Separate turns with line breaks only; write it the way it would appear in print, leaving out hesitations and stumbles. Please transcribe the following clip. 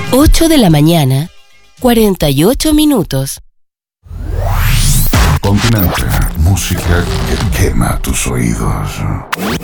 8 de la mañana, 48 minutos.
Continente, música que quema tus oídos.